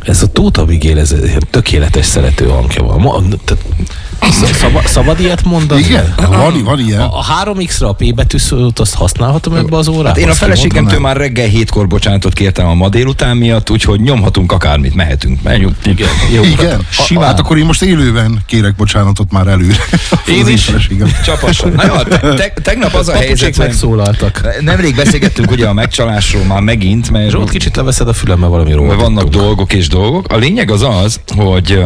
Ez a Tóth Abigail, ez tökéletes szerető hangja van. Szabad ilyet mondani? Igen, van ilyen. A 3X-ra a P betűszót azt használhatom ebbe az órába? Hát én a feleségemtől már reggel 7-kor bocsánatot kértem a ma délután miatt, úgyhogy nyomhatunk akármit, mehetünk. Igen. Jó, igen. Hát akkor én most élőben kérek bocsánatot már előre. Én is. Csapasson. Na jó, tegnap az a helyzet, megszólaltak. Nemrég beszélgettünk ugye a megcsalásról már megint, mert Zsolt, kicsit leveszed a fülemmel valami róla. Vannak dolgok és dolgok. A lényeg az, hogy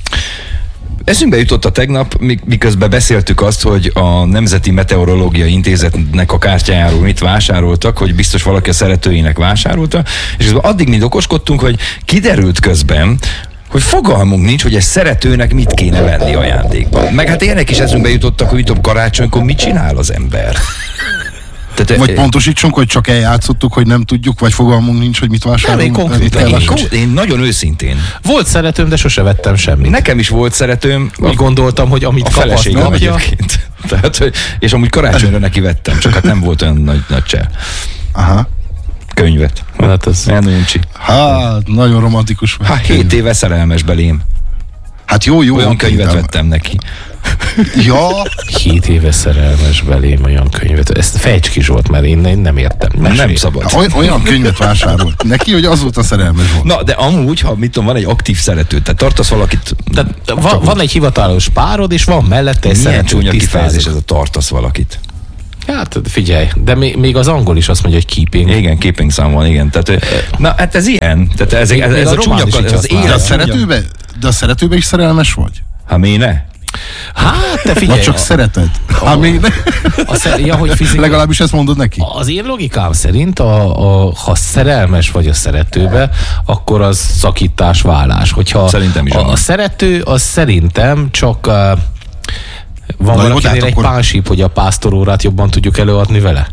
eszünkbe jutott a tegnap, miközben beszéltük azt, hogy a Nemzeti Meteorológiai Intézetnek a kártyájáról mit vásároltak, hogy biztos valaki a szeretőinek vásárolta, és addig mind okoskodtunk, hogy kiderült közben, hogy fogalmunk nincs, hogy egy szeretőnek mit kéne venni ajándékban. Meg hát ilyenek is eszünkbe jutottak, hogy karácsonykor mit csinál az ember. Vagy pontosítsunk, hogy csak eljátszottuk, hogy nem tudjuk, vagy fogalmunk nincs, hogy mit vásárolunk. Én nagyon őszintén. Volt szeretőm, de sose vettem semmit. Nekem is volt szeretőm. Úgy gondoltam, hogy amit kap, azt kapja. Tehát, és amúgy karácsonyra neki vettem, csak hát nem volt olyan nagy cser. Aha. Könyvet. Hát ez... Hát, nagyon romantikus. Hát 7 éve szerelmes belém. Hát jó. Olyan könyvet vettem neki. Ja. 7 éve szerelmes belém olyan könyvet. Ezt fejts ki, Zsolt, mert én nem értem. Nem szabad. Olyan könyvet vásárolt neki, hogy azóta szerelmes volt. Na, de amúgy, ha mit tudom, van egy aktív szerető, tehát tartasz valakit... Van egy hivatalos párod, és van mellette egy milyen csúnya kifejezés ez a tartasz valakit. Hát figyelj, de még az angol is azt mondja, hogy keeping. Igen, keeping someone, igen. Tehát, na, hát ez ilyen. Tehát ez a csúnya, az élet. De a szeretőbe is szerelmes vagy? Hát mi ne? Hát, te figyelj. Vagy csak szereted? Hát mi ne? Legalábbis ezt mondod neki. Az én logikám szerint, ha szerelmes vagy a szeretőbe, akkor az szakítás, válás. Hogyha szerintem is a szerető, az szerintem csak... Van valakinél egy pánsíp, hogy a pásztorórát jobban tudjuk előadni vele?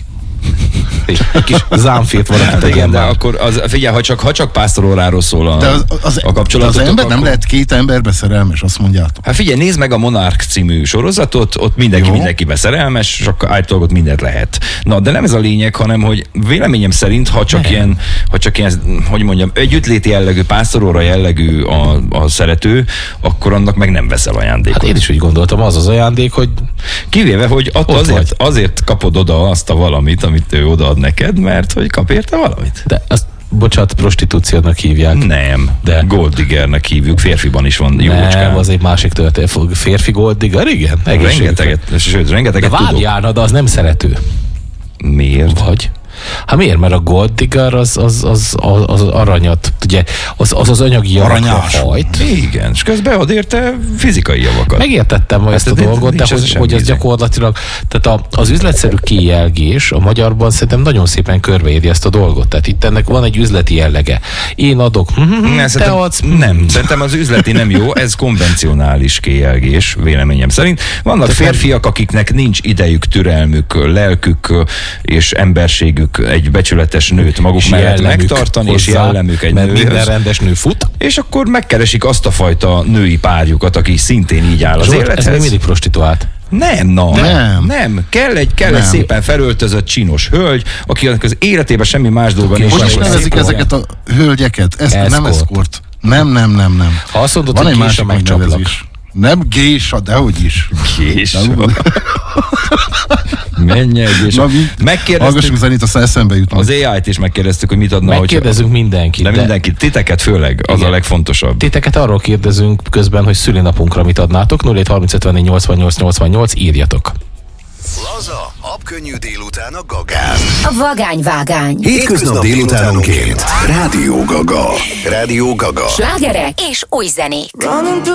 Egy kis zámfért valaki tegyen. De akkor figyelj, ha csak pásztoróráról szól a kapcsolatot. Az ember nem lehet két emberbe szerelmes, azt mondjátok. Hát figyelj, nézd meg a Monarch című sorozatot, ott mindenkibe szerelmes, és akkor állítólag ott mindent lehet. Na, de nem ez a lényeg, hanem, hogy véleményem szerint, ha csak ilyen, hogy mondjam, együttléti jellegű, pásztoróra jellegű a szerető, akkor annak meg nem veszel ajándékot. Hát én is úgy gondoltam, az ajándék, hogy kivéve, hogy azért kapod oda azt a valamit, amit ő odaad neked, mert hogy kap érte valamit. De azt, bocsánat, prostitúciónak hívják. Nem, de golddiggernek hívjuk, férfiban is van jócskán. Nem, az egy másik történet. Férfi golddigger, igen? Rengeteget de várjálna, de az nem szerető. Miért? Vagy? Hát miért? Mert a golddigger az aranyat, ugye, az anyagi javakra hajt. Igen, és közben ad érte fizikai javakat. Megértettem ezt a dolgot, de hogy ez gyakorlatilag, tehát az üzletszerű kijelgés a magyarban szerintem nagyon szépen körbeéri ezt a dolgot. Tehát itt ennek van egy üzleti jellege. Én adok, te adsz. Nem, szerintem az üzleti nem jó, ez konvencionális kijelgés, véleményem szerint. Vannak férfiak, akiknek nincs idejük, türelmük, lelkük és emberségük egy becsületes nőt maguk mellett megtartani, és jellemük egy nőhöz. Minden rendes nő fut. És akkor megkeresik azt a fajta női párjukat, aki szintén így áll az élethez. Ez még mindig prostituált. Nem. Kell egy szépen felöltözött csinos hölgy, akinek az életében semmi más dolga nincs. Hogy is nevezik ezeket a hölgyeket? Nem eszkort. Nem. Ha azt mondod, hogy gésa, megcsaplak. Nem gésa, dehogy is. Gésa. Menj el, gésa. Hallgassuk zenét, aztán eszembe jutnak. Az AI-t is megkérdeztük, hogy mit adna. Megkérdezünk mindenkit. De mindenkit, titeket főleg, az a legfontosabb. Titeket arról kérdezünk közben, hogy szülinapunkra mit adnátok. 0730 írjatok. Laza, habkönnyű délután a Gagán. A vagányvágány. Hétköznap délutánonként. Rádió Gaga. Slágerek és új zenék.